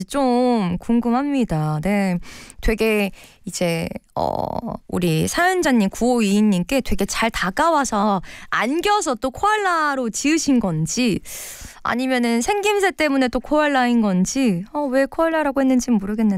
좀 궁금합니다. 네. 되게 이제 우리 사연자님 9522님께 되게 잘 다가와서 안겨서 또 코알라로 지으신 건지 아니면은 생김새 때문에 또 코알라인 건지 왜 코알라라고 했는지는 모르겠는데